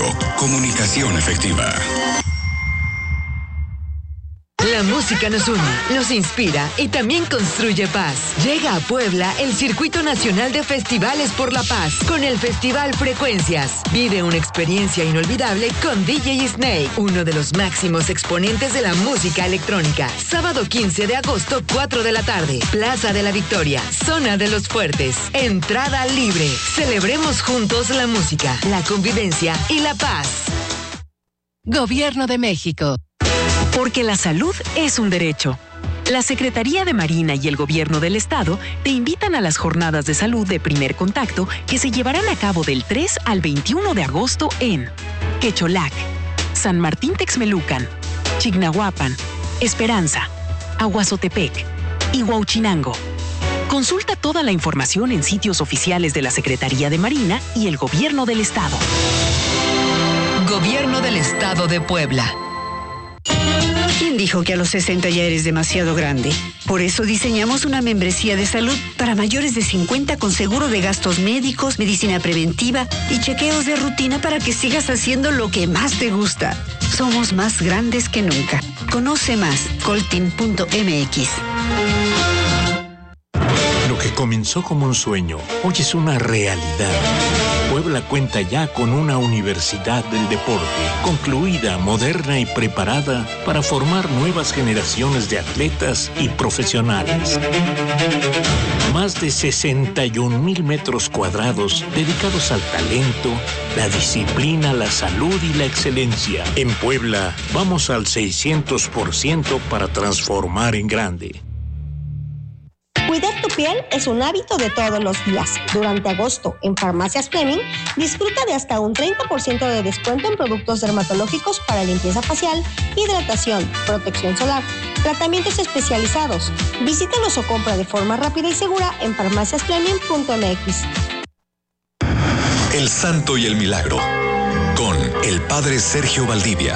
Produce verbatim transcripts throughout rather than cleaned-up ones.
comunicación efectiva. La música nos une, nos inspira y también construye paz. Llega a Puebla el Circuito Nacional de Festivales por la Paz con el Festival Frecuencias. Vive una experiencia inolvidable con D J Snake, uno de los máximos exponentes de la música electrónica. Sábado quince de agosto, cuatro de la tarde. Plaza de la Victoria, Zona de los Fuertes. Entrada libre. Celebremos juntos la música, la convivencia y la paz. Gobierno de México. Porque la salud es un derecho. La Secretaría de Marina y el Gobierno del Estado te invitan a las jornadas de salud de primer contacto que se llevarán a cabo del tres al veintiuno de agosto en Quecholac, San Martín Texmelucan, Chignahuapan, Esperanza, Aguazotepec y Huauchinango. Consulta toda la información en sitios oficiales de la Secretaría de Marina y el Gobierno del Estado. Gobierno del Estado de Puebla. ¿Quién dijo que a los sesenta ya eres demasiado grande? Por eso diseñamos una membresía de salud para mayores de cincuenta con seguro de gastos médicos, medicina preventiva y chequeos de rutina para que sigas haciendo lo que más te gusta. Somos más grandes que nunca. Conoce más, coltin punto m x. Lo que comenzó como un sueño, hoy es una realidad. Puebla cuenta ya con una universidad del deporte, concluida, moderna y preparada para formar nuevas generaciones de atletas y profesionales. Más de sesenta y un mil metros cuadrados dedicados al talento, la disciplina, la salud y la excelencia. En Puebla, vamos al seiscientos por ciento para transformar en grande. Cuidar tu piel es un hábito de todos los días. Durante agosto, en Farmacias Fleming, disfruta de hasta un treinta por ciento de descuento en productos dermatológicos para limpieza facial, hidratación, protección solar, tratamientos especializados. Visítanos o compra de forma rápida y segura en farmacias fleming punto m x. El Santo y el Milagro, con el Padre Sergio Valdivia.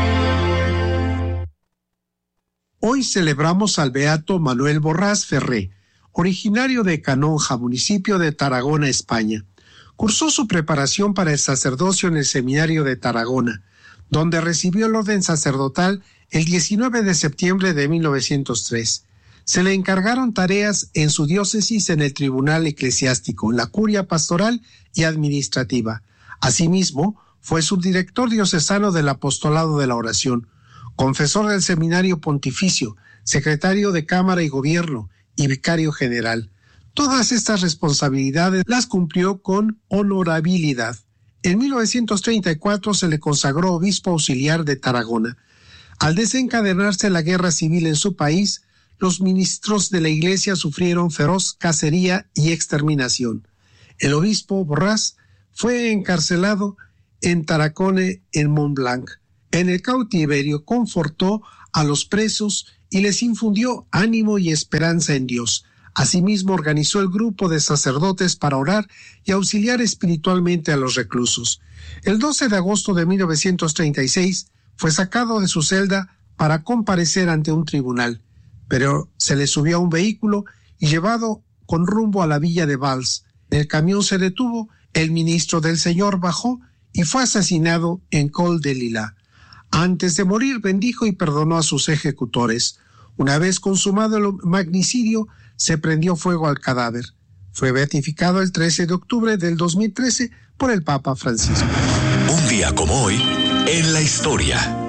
Hoy celebramos al beato Manuel Borrás Ferré, originario de Canonja, municipio de Tarragona, España. Cursó su preparación para el sacerdocio en el seminario de Tarragona, donde recibió el orden sacerdotal el diecinueve de septiembre de mil novecientos tres. Se le encargaron tareas en su diócesis en el tribunal eclesiástico, en la curia pastoral y administrativa. Asimismo, fue subdirector diocesano del apostolado de la oración, confesor del seminario pontificio, secretario de Cámara y Gobierno y vicario general. Todas estas responsabilidades las cumplió con honorabilidad. En mil novecientos treinta y cuatro se le consagró obispo auxiliar de Tarragona. Al desencadenarse la guerra civil en su país, los ministros de la Iglesia sufrieron feroz cacería y exterminación. El obispo Borrás fue encarcelado en Tarracone, en Montblanc. En el cautiverio confortó a los presos y les infundió ánimo y esperanza en Dios. Asimismo, organizó el grupo de sacerdotes para orar y auxiliar espiritualmente a los reclusos. El doce de agosto de mil novecientos treinta y seis fue sacado de su celda para comparecer ante un tribunal, pero se le subió a un vehículo y llevado con rumbo a la villa de Valls. El camión se detuvo, el ministro del Señor bajó y fue asesinado en Col de Lila. Antes de morir, bendijo y perdonó a sus ejecutores. Una vez consumado el magnicidio, se prendió fuego al cadáver. Fue beatificado el trece de octubre del dos mil trece por el Papa Francisco. Un día como hoy, en la historia.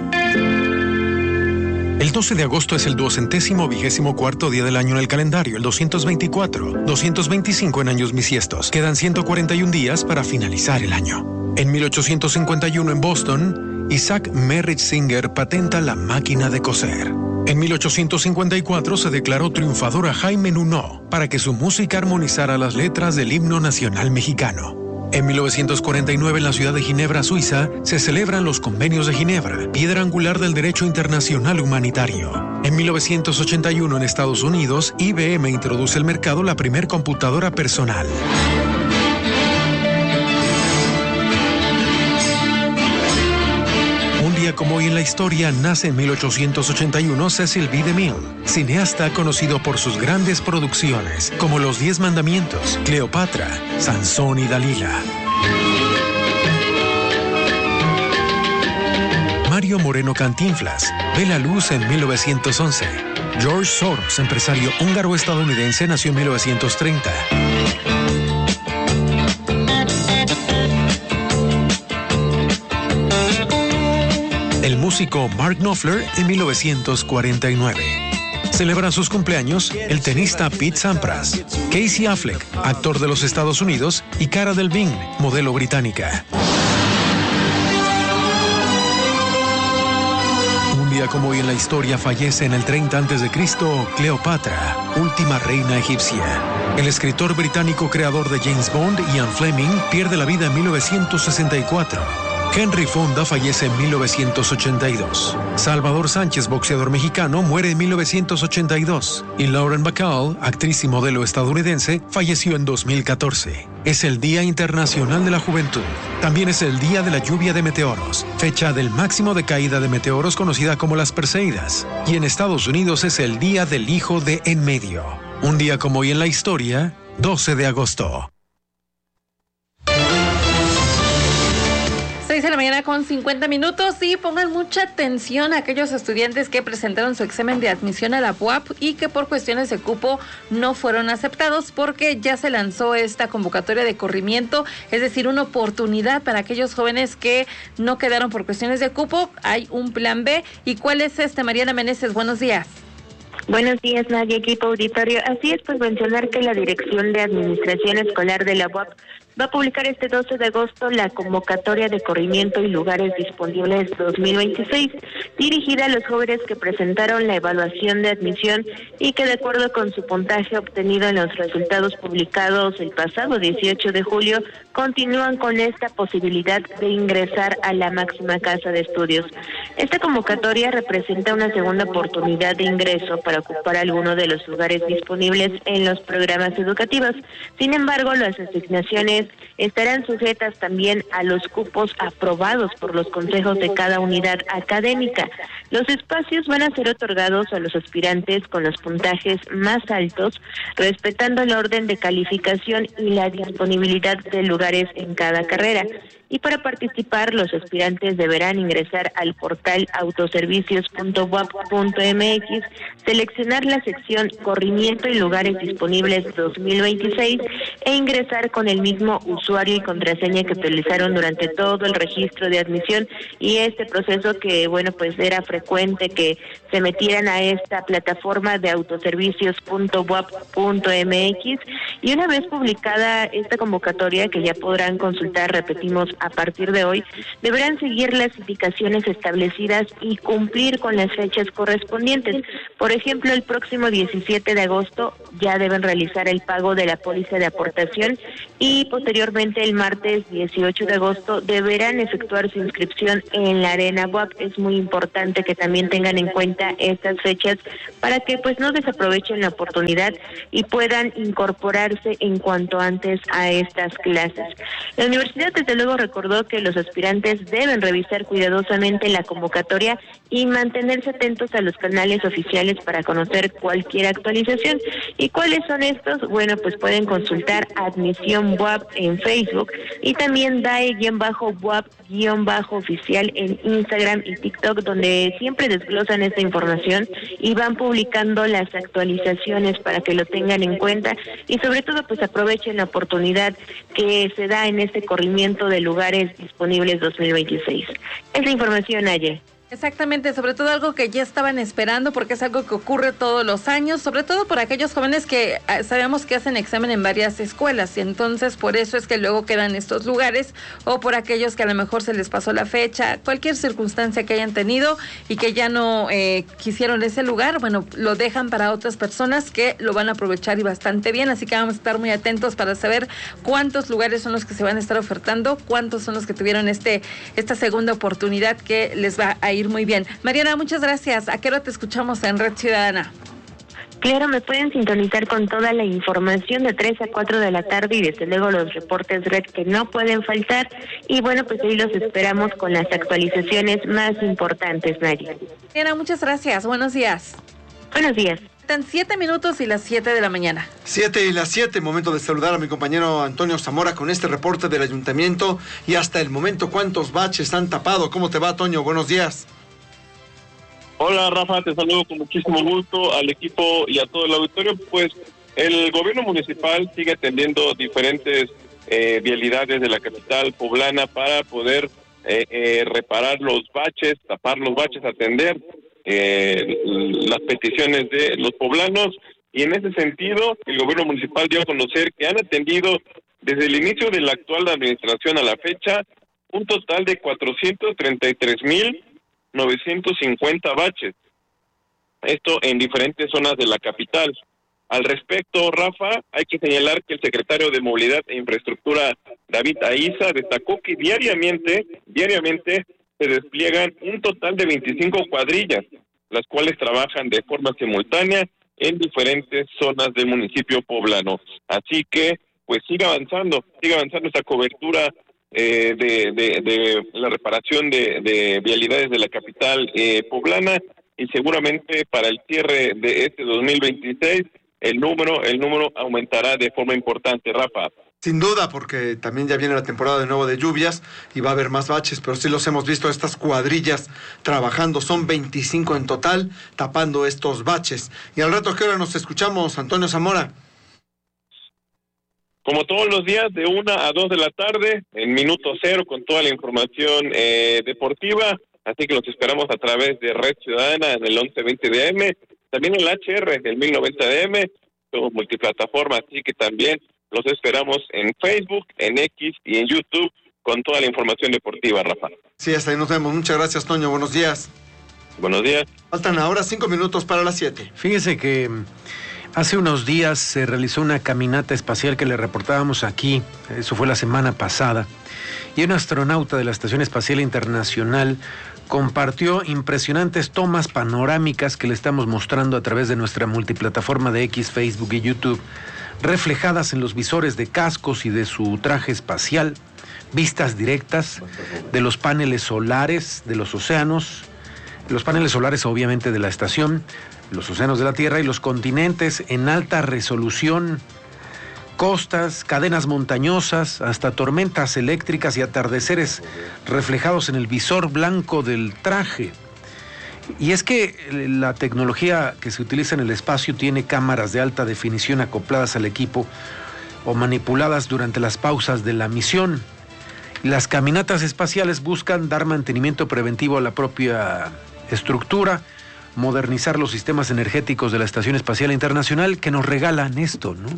El doce de agosto es el duocentésimo vigésimo cuarto día del año en el calendario, el doscientos veinticuatro, doscientos veinticinco en años bisiestos. Quedan ciento cuarenta y un días para finalizar el año. En mil ochocientos cincuenta y uno en Boston, Isaac Merritt Singer patenta la máquina de coser. En mil ochocientos cincuenta y cuatro se declaró triunfador a Jaime Nuno para que su música armonizara las letras del himno nacional mexicano. En mil novecientos cuarenta y nueve, en la ciudad de Ginebra, Suiza, se celebran los Convenios de Ginebra, piedra angular del derecho internacional humanitario. En mil novecientos ochenta y uno, en Estados Unidos, I B M introduce al mercado la primer computadora personal. Como hoy en la historia, nace en mil ochocientos ochenta y uno Cecil B. DeMille, cineasta conocido por sus grandes producciones como Los Diez Mandamientos, Cleopatra, Sansón y Dalila. Mario Moreno Cantinflas ve la luz en mil novecientos once. George Soros, empresario húngaro-estadounidense, nació en mil novecientos treinta. El músico Mark Knopfler en mil novecientos cuarenta y nueve. Celebran sus cumpleaños el tenista Pete Sampras, Casey Affleck, actor de los Estados Unidos, y Cara Delevingne, modelo británica. Un día como hoy en la historia fallece en el treinta antes de Cristo Cleopatra, última reina egipcia. El escritor británico creador de James Bond, Ian Fleming, pierde la vida en mil novecientos sesenta y cuatro. Henry Fonda fallece en mil novecientos ochenta y dos. Salvador Sánchez, boxeador mexicano, muere en mil novecientos ochenta y dos. Y Lauren Bacall, actriz y modelo estadounidense, falleció en dos mil catorce. Es el Día Internacional de la Juventud. También es el Día de la Lluvia de Meteoros, fecha del máximo de caída de meteoros conocida como las Perseidas. Y en Estados Unidos es el Día del Hijo de En Medio. Un día como hoy en la historia, doce de agosto. seis de la mañana con cincuenta minutos y pongan mucha atención a aquellos estudiantes que presentaron su examen de admisión a la U A P y que por cuestiones de cupo no fueron aceptados, porque ya se lanzó esta convocatoria de corrimiento, es decir, una oportunidad para aquellos jóvenes que no quedaron por cuestiones de cupo. Hay un plan B. ¿Y cuál es este? Mariana Meneses, buenos días. Buenos días, Nadia, equipo auditorio. Así es, pues mencionar que la Dirección de Administración Escolar de la U A P va a publicar este doce de agosto la convocatoria de corrimiento y lugares disponibles dos mil veintiséis, dirigida a los jóvenes que presentaron la evaluación de admisión y que, de acuerdo con su puntaje obtenido en los resultados publicados el pasado dieciocho de julio, continúan con esta posibilidad de ingresar a la máxima casa de estudios. Esta convocatoria representa una segunda oportunidad de ingreso para ocupar alguno de los lugares disponibles en los programas educativos. Sin embargo, las asignaciones estarán sujetas también a los cupos aprobados por los consejos de cada unidad académica. Los espacios van a ser otorgados a los aspirantes con los puntajes más altos, respetando el orden de calificación y la disponibilidad de lugares en cada carrera. Y para participar, los aspirantes deberán ingresar al portal autoservicios punto u a p punto m x, seleccionar la sección Corrimiento y Lugares Disponibles dos mil veintiséis e ingresar con el mismo usuario y contraseña que utilizaron durante todo el registro de admisión. Y este proceso que, bueno, pues era frecuente que se metieran a esta plataforma de autoservicios punto u a p punto m x, y una vez publicada esta convocatoria, que ya podrán consultar, repetimos, a partir de hoy, deberán seguir las indicaciones establecidas y cumplir con las fechas correspondientes. Por ejemplo, el próximo diecisiete de agosto ya deben realizar el pago de la póliza de aportación y posteriormente el martes dieciocho de agosto deberán efectuar su inscripción en la Arena U A P. Es muy importante que también tengan en cuenta estas fechas para que pues no desaprovechen la oportunidad y puedan incorporarse en cuanto antes a estas clases. La universidad, desde luego, recordó que los aspirantes deben revisar cuidadosamente la convocatoria y mantenerse atentos a los canales oficiales para conocer cualquier actualización. ¿Y cuáles son estos? Bueno, pues pueden consultar Admisión U A P en Facebook y también D A E-U A P-oficial en Instagram y TikTok, donde siempre desglosan esta información y van publicando las actualizaciones para que lo tengan en cuenta y sobre todo pues aprovechen la oportunidad que se da en este corrimiento de lugares disponibles dos mil veintiséis. Es la información, Aye. Exactamente, sobre todo algo que ya estaban esperando, porque es algo que ocurre todos los años, sobre todo por aquellos jóvenes que sabemos que hacen examen en varias escuelas, y entonces por eso es que luego quedan estos lugares, o por aquellos que a lo mejor se les pasó la fecha, cualquier circunstancia que hayan tenido y que ya no eh, quisieron ese lugar, bueno, lo dejan para otras personas que lo van a aprovechar y bastante bien, así que vamos a estar muy atentos para saber cuántos lugares son los que se van a estar ofertando, cuántos son los que tuvieron este esta segunda oportunidad que les va a ir muy bien. Mariana, muchas gracias. ¿A qué hora te escuchamos en Red Ciudadana? Claro, me pueden sintonizar con toda la información de tres a cuatro de la tarde y desde luego los reportes Red que no pueden faltar. Y bueno, pues ahí los esperamos con las actualizaciones más importantes, Nadia. Mariana, muchas gracias. Buenos días. Buenos días. Están siete minutos y las siete de la mañana. Siete y las siete, momento de saludar a mi compañero Antonio Zamora con este reporte del ayuntamiento y hasta el momento cuántos baches han tapado. ¿Cómo te va, Toño? Buenos días. Hola Rafa, te saludo con muchísimo gusto al equipo y a todo el auditorio. Pues el gobierno municipal sigue atendiendo diferentes eh, vialidades de la capital poblana para poder eh, eh, reparar los baches, tapar los baches, atender eh, las peticiones de los poblanos. Y en ese sentido, el gobierno municipal dio a conocer que han atendido desde el inicio de la actual administración a la fecha un total de cuatrocientos treinta y tres mil novecientos cincuenta baches. Esto en diferentes zonas de la capital. Al respecto, Rafa, hay que señalar que el secretario de Movilidad e Infraestructura, David Aiza, destacó que diariamente, diariamente se despliegan un total de veinticinco cuadrillas, las cuales trabajan de forma simultánea en diferentes zonas del municipio poblano. Así que, pues sigue avanzando, sigue avanzando esta cobertura eh, de, de, de la reparación de, de vialidades de la capital eh, poblana, y seguramente para el cierre de este dos mil veintiséis el número, el número aumentará de forma importante, Rafa. Sin duda, porque también ya viene la temporada de nuevo de lluvias y va a haber más baches, pero sí los hemos visto, estas cuadrillas trabajando, son veinticinco en total, tapando estos baches. Y al rato, ¿qué hora nos escuchamos, Antonio Zamora? Como todos los días, de una a dos de la tarde, en minuto cero, con toda la información eh, deportiva, así que los esperamos a través de Red Ciudadana en el once veinte de A M, también en el H R del mil noventa de A M, somos multiplataforma, así que también los esperamos en Facebook, en X y en YouTube con toda la información deportiva, Rafa. Sí, hasta ahí nos vemos. Muchas gracias, Toño. Buenos días. Buenos días. Faltan ahora cinco minutos para las siete. Fíjese que hace unos días se realizó una caminata espacial que le reportábamos aquí, eso fue la semana pasada, y un astronauta de la Estación Espacial Internacional compartió impresionantes tomas panorámicas que le estamos mostrando a través de nuestra multiplataforma de X, Facebook y YouTube, reflejadas en los visores de cascos y de su traje espacial, vistas directas de los paneles solares de los océanos, los paneles solares obviamente de la estación, los océanos de la Tierra y los continentes en alta resolución, costas, cadenas montañosas, hasta tormentas eléctricas y atardeceres reflejados en el visor blanco del traje. Y es que la tecnología que se utiliza en el espacio tiene cámaras de alta definición acopladas al equipo o manipuladas durante las pausas de la misión. Las caminatas espaciales buscan dar mantenimiento preventivo a la propia estructura, modernizar los sistemas energéticos de la Estación Espacial Internacional, que nos regalan esto, ¿no?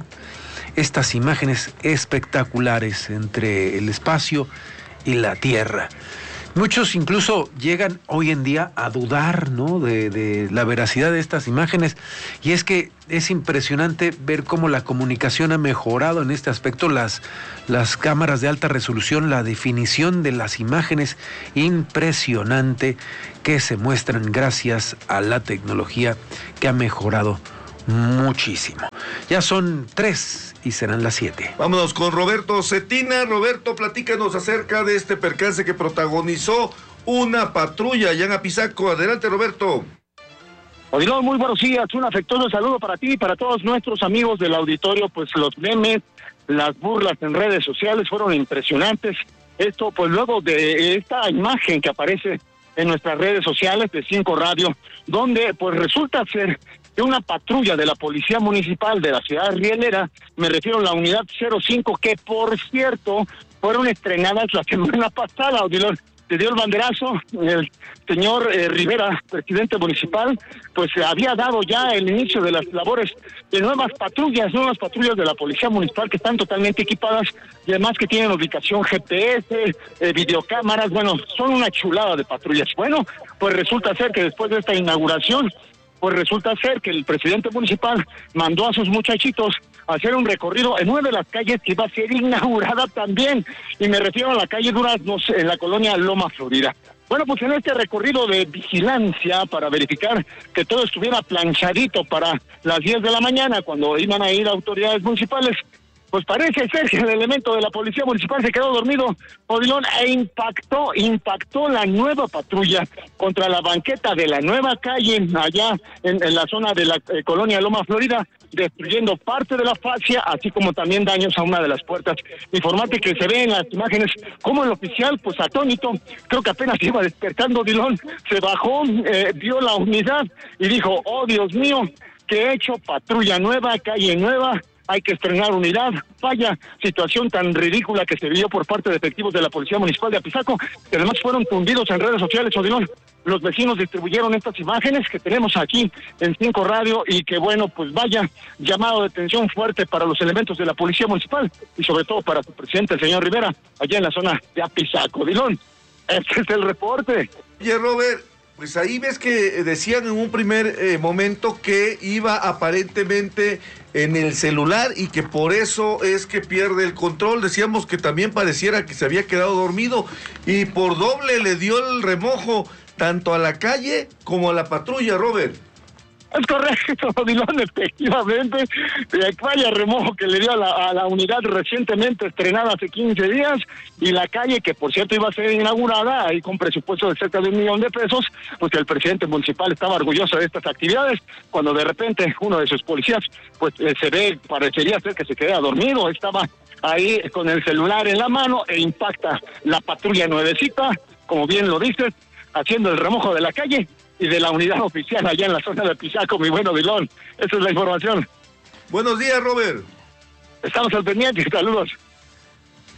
Estas imágenes espectaculares entre el espacio y la Tierra. Muchos incluso llegan hoy en día a dudar, ¿no?, de, de la veracidad de estas imágenes, y es que es impresionante ver cómo la comunicación ha mejorado en este aspecto, las, las cámaras de alta resolución, la definición de las imágenes impresionante que se muestran gracias a la tecnología que ha mejorado muchísimo. Ya son tres y serán las siete. Vámonos con Roberto Cetina. Roberto, platícanos acerca de este percance que protagonizó una patrulla allá en Apizaco. Adelante, Roberto. Odilon, muy buenos días, un afectuoso saludo para ti y para todos nuestros amigos del auditorio. Pues los memes, las burlas en redes sociales fueron impresionantes. Esto pues luego de esta imagen que aparece en nuestras redes sociales de Cinco Radio, donde pues resulta ser que una patrulla de la Policía Municipal de la ciudad rielera, me refiero a la unidad cero cinco, que por cierto fueron estrenadas la semana pasada, Odilon. Le dio el banderazo el señor eh, Rivera, presidente municipal, pues había dado ya el inicio de las labores de nuevas patrullas, nuevas patrullas de la Policía Municipal que están totalmente equipadas y además que tienen ubicación G P S, eh, videocámaras, bueno, son una chulada de patrullas. Bueno, pues resulta ser que después de esta inauguración, pues resulta ser que el presidente municipal mandó a sus muchachitos a hacer un recorrido en una de las calles que iba a ser inaugurada también, y me refiero a la calle Duraznos, en la colonia Loma Florida. Bueno, pues en este recorrido de vigilancia para verificar que todo estuviera planchadito para las diez de la mañana, cuando iban a ir autoridades municipales, pues parece ser que el elemento de la policía municipal se quedó dormido, Odilon, e impactó, impactó la nueva patrulla contra la banqueta de la nueva calle, allá en, en la zona de la eh, colonia Loma Florida, destruyendo parte de la fascia, así como también daños a una de las puertas. Informante que se ve en las imágenes como el oficial, pues atónito, creo que apenas iba despertando, Odilon, se bajó, eh, vio la unidad y dijo, oh Dios mío, que he hecho patrulla nueva, calle nueva, hay que estrenar unidad. Vaya situación tan ridícula que se vio por parte de efectivos de la Policía Municipal de Apizaco, que además fueron tundidos en redes sociales, Odilon. Los vecinos distribuyeron estas imágenes que tenemos aquí en Cinco Radio y que, bueno, pues vaya llamado de atención fuerte para los elementos de la Policía Municipal y sobre todo para su presidente, el señor Rivera, allá en la zona de Apizaco, Odilon. Este es el reporte. Oye, Robert, pues ahí ves que decían en un primer eh, momento que iba aparentemente en el celular y que por eso es que pierde el control. Decíamos que también pareciera que se había quedado dormido y por doble le dio el remojo tanto a la calle como a la patrulla, Robert. Es correcto, Odilon, efectivamente. Vaya remojo que le dio a la, a la unidad recientemente estrenada hace quince días, y la calle, que por cierto iba a ser inaugurada, ahí con presupuesto de cerca de un millón de pesos, pues que el presidente municipal estaba orgulloso de estas actividades, cuando de repente uno de sus policías, pues eh, se ve, parecería ser que se queda dormido, estaba ahí con el celular en la mano e impacta la patrulla nuevecita, como bien lo dices, haciendo el remojo de la calle y de la unidad oficial allá en la zona de Apizaco, mi buen Odilon. Esa es la información. Buenos días, Robert. Estamos al pendiente, saludos.